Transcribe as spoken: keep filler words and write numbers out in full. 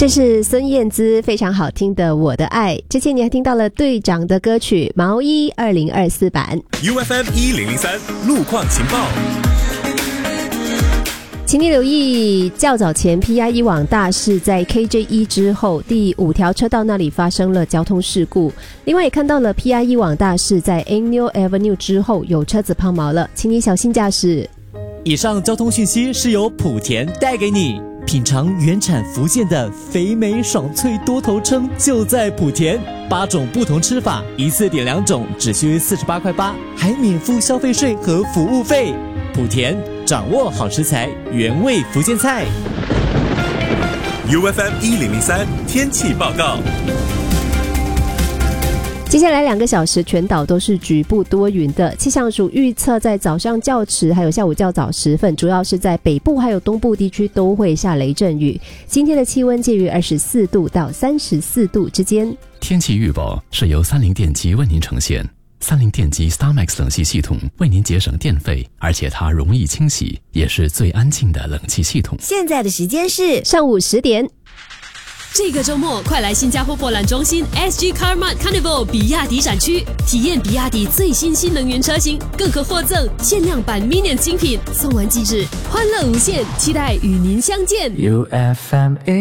这是孙燕姿非常好听的《我的爱》。之前你还听到了队长的歌曲《毛衣》二零二四版。 U F M 一零零三路况情报。 请你留意，较早前 P I 一网大事在 K J 一之后，第五条车道那里发生了交通事故。另外也看到了 P I 一网大事在 Angel Avenue 之后有车子抛锚了，请你小心驾驶。 以上交通讯息是由莆田带给你。品尝原产福建的肥美爽脆多头称就在莆田，八种不同吃法，一次点两种，只需四十八块八，还免付消费税和服务费。莆田掌握好食材，原味福建菜。 U F M 一零零三天气报告。 接下来两个小时全岛都是局部多云的，气象署预测在早上较迟还有下午较早时分，主要是在北部还有东部地区都会下雷阵雨。今天的气温介于二十四度到三十四度之间。 天气预报是由三菱电机为您呈现。三菱电机 StarMax 冷气系统为您节省电费，而且它容易清洗，也是最安静的冷气系统。 现在的时间是上午十点。 这个周末快来新加坡博览中心 S G Carmart Carnival 比亚迪展区，体验比亚迪最新新能源车型，更可获赠限量版 Minion 新品，送完即止，欢乐无限，期待与您相见。 U F M